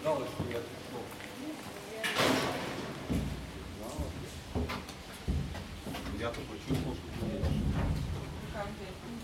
знала, что я пришел. Я-то почувствовал, что ты едешь.